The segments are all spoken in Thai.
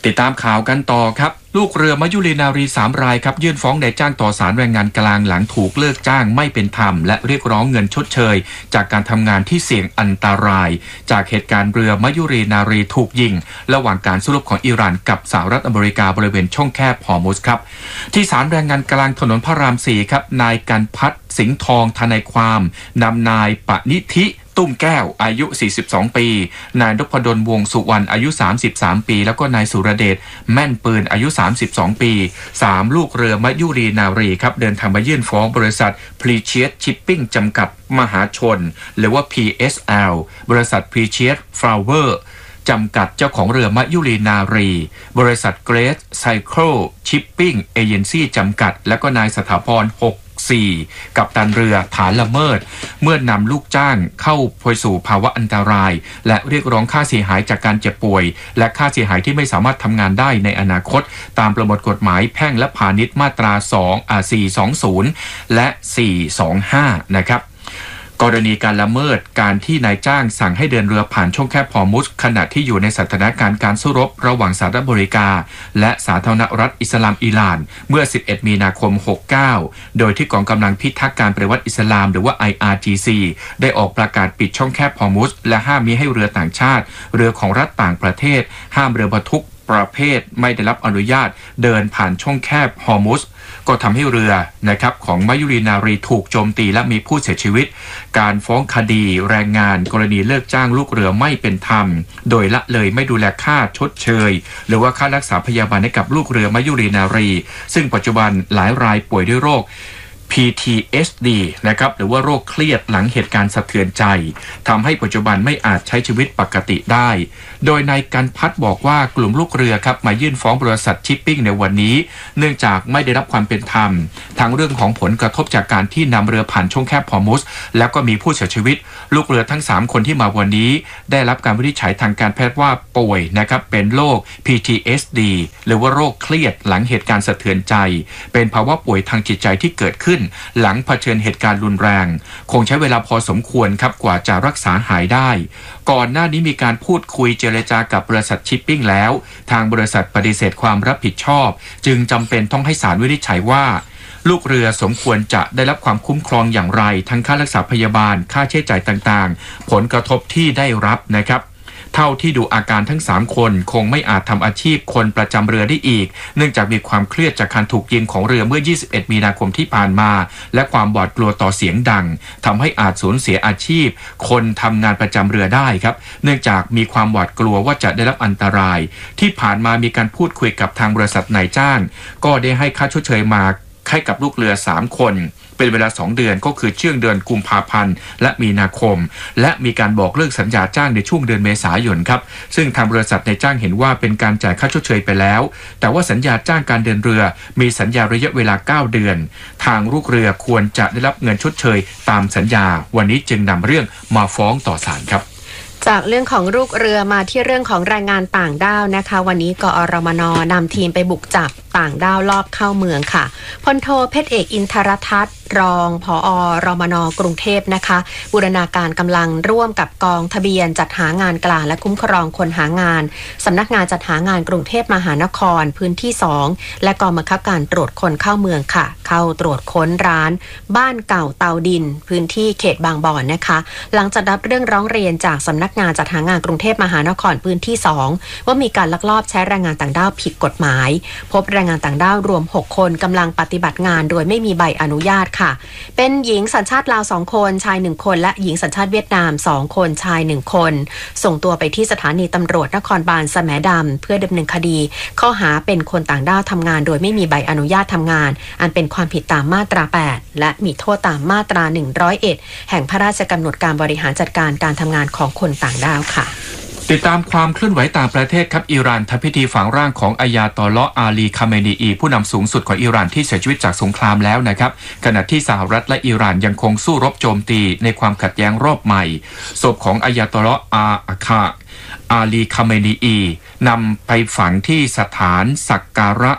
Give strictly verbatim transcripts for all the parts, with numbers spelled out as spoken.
ติดตามข่าวกันต่อครับลูกเรือมยุรีนารีสามรายครับยื่นฟ้องนายจ้างต่อศาลแรงงานกลางหลังถูกเลิกจ้างไม่เป็นธรรมและเรียกร้องเงินชดเชยจากการทำงานที่เสี่ยงอันตรายจากเหตุการณ์เรือมยุรีนารีถูกยิงระหว่างการสู้รบของอิหร่านกับสหรัฐอเมริกาบริเวณช่องแคบฮอร์มุซครับที่ศาลแรงงานกลางถนนพระรามสี่ครับนายกันพัฒน์สิงห์ทองทนายความนำนายปณิธิตุ้มแก้วอายุสี่สิบสองปีนายนพดลวงสุวรรณอายุสามสิบสามปีแล้วก็นายสุรเดชแม่นปืนอายุสามสิบสองปีสามลูกเรือมยุรีนารีครับเดินทางมายื่นฟ้องบริษัท Precious Shipping จำกัดมหาชนหรือว่า พี เอส แอล บริษัท Precious Flower จำกัดเจ้าของเรือมยุรีนารีบริษัท Great Cycle Shipping Agency จำกัดและก็นายสถาพรหกสี่กัปตันเรือฐานละเมิดเมื่อนำลูกจ้างเข้าไปสู่ภาวะอันตรายและเรียกร้องค่าเสียหายจากการเจ็บป่วยและค่าเสียหายที่ไม่สามารถทำงานได้ในอนาคตตามประมวลกฎหมายแพ่งและพาณิชย์มาตราสองอ่าสี่สองศูนย์และสี่สองห้านะครับกรณีการละเมิดการที่นายจ้างสั่งให้เดินเรือผ่านช่องแคบฮอร์มุซขณะที่อยู่ในสถานการณ์การสู้รบระหว่างสหรัฐอเมริกาและสาธารณรัฐอิสลามอิหร่านเมื่อสิบเอ็ดมีนาคมหกสิบเก้าโดยที่กองกำลังพิทักษ์การปฏิวัติอิสลามหรือว่า ไอ อาร์ จี ซี ได้ออกประกาศปิดช่องแคบฮอร์มุซและห้ามมิให้เรือต่างชาติเรือของรัฐต่างประเทศห้ามเรือบรรทุกประเภทไม่ได้รับอนุญาตเดินผ่านช่องแคบฮอร์มุซก็ทำให้เรือนะครับของมยุรีนารีถูกโจมตีและมีผู้เสียชีวิตการฟ้องคดีแรงงานกรณีเลิกจ้างลูกเรือไม่เป็นธรรมโดยละเลยไม่ดูแลค่าชดเชยหรือว่าค่ารักษาพยาบาลให้กับลูกเรือมยุรีนารีซึ่งปัจจุบันหลายรายป่วยด้วยโรคพี ที เอส ดี นะครับหรือว่าโรคเครียดหลังเหตุการณ์สะเทือนใจทำให้ปัจจุบันไม่อาจใช้ชีวิตปกติได้โดยนายกันพัฒน์บอกว่ากลุ่มลูกเรือครับมายื่นฟ้องบริษัทชิปปิ้งในวันนี้เนื่องจากไม่ได้รับความเป็นธรรมทั้งเรื่องของผลกระทบจากการที่นำเรือผ่านช่องแคบฮอร์มุซแล้วก็มีผู้เสียชีวิตลูกเรือทั้งสามคนที่มาวันนี้ได้รับการวินิจฉัยทางการแพทย์ว่าป่วยนะครับเป็นโรค พี ที เอส ดี หรือว่าโรคเครียดหลังเหตุการณ์สะเทือนใจเป็นภาวะป่วยทางจิตใจที่เกิดขึ้นหลังเผชิญเหตุการณ์รุนแรงคงใช้เวลาพอสมควรครับกว่าจะรักษาหายได้ก่อนหน้านี้มีการพูดคุยเจรจากับบริษัทชิปปิ้งแล้วทางบริษัทปฏิเสธความรับผิดชอบจึงจำเป็นต้องให้ศาลวินิจฉัยว่าลูกเรือสมควรจะได้รับความคุ้มครองอย่างไรทั้งค่ารักษาพยาบาลค่าใช้จ่ายต่างๆผลกระทบที่ได้รับนะครับเท่าที่ดูอาการทั้งสามคนคงไม่อาจทำอาชีพคนประจำเรือได้อีกเนื่องจากมีความเครียดจากการถูกยิงของเรือเมื่อยี่สิบเอ็ดมีนาคมที่ผ่านมาและความหวาดกลัวต่อเสียงดังทำให้อาจสูญเสียอาชีพคนทำงานประจำเรือได้ครับเนื่องจากมีความหวาดกลัวว่าจะได้รับอันตรายที่ผ่านมามีการพูดคุยกับทางบริษัทนายจ้างก็ได้ให้ค่าชดเชยมาให้กับลูกเรือสามคนเป็นเวลาสองเดือนก็คือช่วงเดือนกุมภาพันธ์และมีนาคมและมีการบอกเลิกสัญญาจ้างในช่วงเดือนเมษายนครับซึ่งทางบริษัทนายจ้างเห็นว่าเป็นการจ่ายค่าชดเชยไปแล้วแต่ว่าสัญญาจ้างการเดินเรือมีสัญญาระยะเวลาเก้าเดือนทางลูกเรือควรจะได้รับเงินชดเชยตามสัญญาวันนี้จึงนำเรื่องมาฟ้องต่อศาลครับจากเรื่องของลูกเรือมาที่เรื่องของแรงงานต่างด้าวนะคะวันนี้กอรมน.นำทีมไปบุกจับต่างด้าวลอบเข้าเมืองค่ะพลโทเพชรเอกอินทรทัศน์รองผอ.รมน.กรุงเทพนะคะบูรณาการกำลังร่วมกับกองทะเบียนจัดหางานกลางและคุ้มครองคนหางานสำนักงานจัดหางานกรุงเทพมหานครพื้นที่สองและกองบังคับการตรวจคนเข้าเมืองค่ะเข้าตรวจค้นร้านบ้านเก่าเตาดินพื้นที่เขตบางบ่อนนะคะหลังจากรับเรื่องร้องเรียนจากสำนักงานจัดหางานกรุงเทพมหานครพื้นที่สองว่ามีการลักลอบใช้แรงงานต่างด้าวผิดกฎหมายพบแรงงานต่างด้าวรวมหกคนกำลังปฏิบัติงานโดยไม่มีใบอนุญาตค่ะเป็นหญิงสัญชาติลาวสองคนชายหนึ่งคนและหญิงสัญชาติเวียดนามสองคนชายหนึ่งคนส่งตัวไปที่สถานีตำรวจนครบาลแสมดำเพื่อดำเนินคดีข้อหาเป็นคนต่างด้าวทำงานโดยไม่มีใบอนุญาตทำงานอันเป็นความผิดตามมาตราแปดและมีโทษตามมาตราหนึ่งร้อยเอ็ดแห่งพระราชกำหนดการบริหารจัดการการทำงานของคนต่างด้าวค่ะติดตามความเคลื่อนไหวต่างประเทศครับอิหร่านทำพิธีฝังร่างของอายาตอลลอฮ์อาลีคาเมนีอีผู้นำสูงสุดของอิหร่านที่เสียชีวิตจากสงครามแล้วนะครับขณะที่สหรัฐและอิหร่านยังคงสู้รบโจมตีในความขัดแย้งรอบใหม่ศพของอายาตอลลอฮ์อาคาอาลีคาเมนีอีนำไปฝังที่สถานสักการะ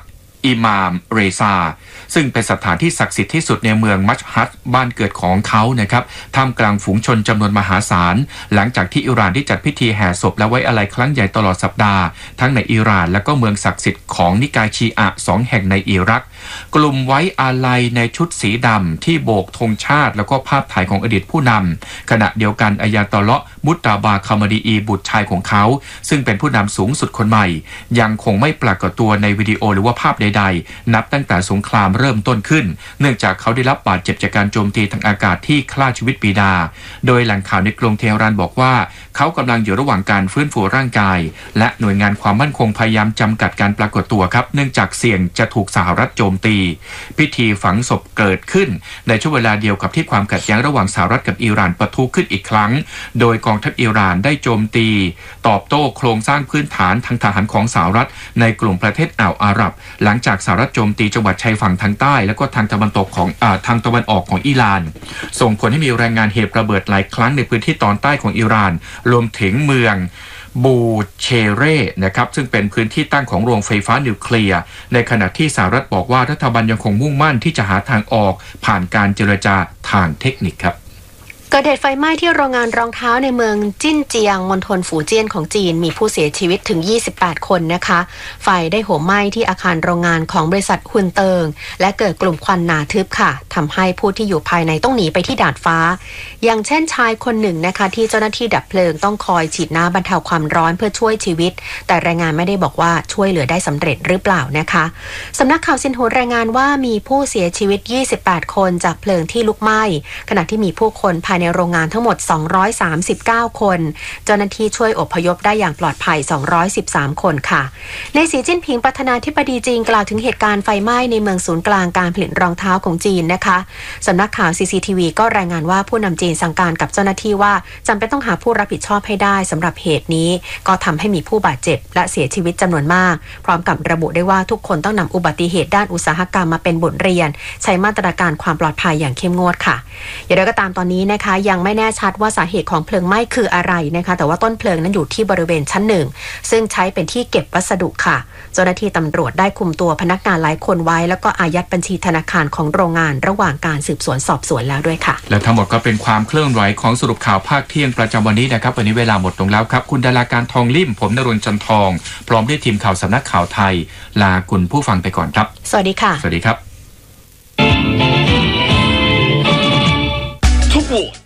อิมามเรซาซึ่งเป็นสถานที่ศักดิ์สิทธิ์ที่สุดในเมืองมัชฮัดบ้านเกิดของเขานะครับท่ามกลางฝูงชนจำนวนมหาศาลหลังจากที่อิหร่านได้จัดพิธีแห่ศพและไว้อาลัยครั้งใหญ่ตลอดสัปดาห์ทั้งในอิหร่านและก็เมืองศักดิ์สิทธิ์ของนิกายชีอะห์สองแห่งในอิรักกลุ่มไว้อาลัยในชุดสีดำที่โบกธงชาติแล้วก็ภาพถ่ายของอดีตผู้นำขณะเดียวกันอายาตอเลาะห์มุตตาบาคามาดีอีบุตรชายของเขาซึ่งเป็นผู้นำสูงสุดคนใหม่ยังคงไม่ปรากฏตัวในวิดีโอหรือว่าภาพใดๆนับตั้งแต่สงครามเริ่มต้นขึ้นเนื่องจากเขาได้รับบาดเจ็บจากการโจมตีทางอากาศที่ฆ่าชีวิตบิดาโดยแหล่งข่าวในกรุงเทหะรานบอกว่าเขากำลังอยู่ระหว่างการฟื้นฟูร่างกายและหน่วยงานความมั่นคงพยายามจำกัดการปรากฏตัวครับเนื่องจากเสี่ยงจะถูกสหรัฐโจมตีพิธีฝังศพเกิดขึ้นในช่วงเวลาเดียวกับที่ความขัดแย้งระหว่างสหรัฐกับอิหร่านปะทุขึ้นอีกครั้งโดยกองทัพอิหร่านได้โจมตีตอบโต้โครงสร้างพื้นฐานทางทหารของสหรัฐในกลุ่มประเทศอ่าวอาหรับหลังจากสหรัฐโจมตีจังหวัดชายฝั่งทางใต้และก็ทางตะวันตกของอ่าทางตะวันออกของอิหร่านส่งผลให้มีรายงานเหตุระเบิดหลายครั้งในพื้นที่ตอนใต้ของอิหร่านรวมถึงเมืองบูเชเร่นะครับซึ่งเป็นพื้นที่ตั้งของโรงไฟฟ้านิวเคลียร์ในขณะที่สหรัฐบอกว่ารัฐบาลยังคงมุ่งมั่นที่จะหาทางออกผ่านการเจรจาทางเทคนิคครับเกิดเหตุไฟไหม้ที่โรงงานรองเท้าในเมืองจิ้นเจียงมณฑลฝูเจี้ยนของจีนมีผู้เสียชีวิตถึงยี่สิบแปดคนนะคะไฟได้โหมไหม้ที่อาคารโรงงานของบริษัทฮุนเติงและเกิดกลุ่มควันหนาทึบค่ะทำให้ผู้ที่อยู่ภายในต้องหนีไปที่ดาดฟ้าอย่างเช่นชายคนหนึ่งนะคะที่เจ้าหน้าที่ดับเพลิงต้องคอยฉีดน้ำบรรเทาความร้อนเพื่อช่วยชีวิตแต่รายงานไม่ได้บอกว่าช่วยเหลือได้สำเร็จหรือเปล่านะคะสำนักข่าวซินหัวรายงานว่ามีผู้เสียชีวิตยี่สิบแปดคนจากเพลิงที่ลุกไหม้ขณะที่มีผู้คนภายในโรงงานทั้งหมดสองร้อยสามสิบเก้าคนเจ้าหน้าที่ช่วยอพยพได้อย่างปลอดภัยสองร้อยสิบสามคนค่ะในสีจิ้นผิงประธานาธิบดีจีนกล่าวถึงเหตุการณ์ไฟไหม้ในเมืองศูนย์กลางการผลิตรองเท้าของจีนนะคะสำนักข่าว ซี ซี ที วี ก็รายงานว่าผู้นำจีนสั่งการกับเจ้าหน้าที่ว่าจำเป็นต้องหาผู้รับผิดชอบให้ได้สำหรับเหตุนี้ก็ทำให้มีผู้บาดเจ็บและเสียชีวิตจำนวนมากพร้อมกับระบุได้ว่าทุกคนต้องนำอุบัติเหตุด้านอุตสาหกรรมมาเป็นบทเรียนใช้มาตรการความปลอดภัยอย่างเข้มงวดค่ะอย่างไรก็ตามตอนนี้นะคะยังไม่แน่ชัดว่าสาเหตุของเพลิงไหม้คืออะไรนะคะแต่ว่าต้นเพลิงนั้นอยู่ที่บริเวณชั้นหนึ่งซึ่งใช้เป็นที่เก็บวัสดุค่ะเจ้าหน้าที่ตำรวจได้คุมตัวพนักงานหลายคนไว้แล้วก็อายัดบัญชีธนาคารของโรงงานระหว่างการสืบสวนสอบสวนแล้วด้วยค่ะและทั้งหมดก็เป็นความเคลื่อนไหวของสรุปข่าวภาคเที่ยงประจำวันนี้นะครับวันนี้เวลาหมดลงแล้วครับคุณดาราการทองลิ่มผมณรงค์จันทองพร้อมด้วยทีมข่าวสำนักข่าวไทยลาคุณผู้ฟังไปก่อนครับสวัสดีค่ะสวัสดีครับทุกโหวต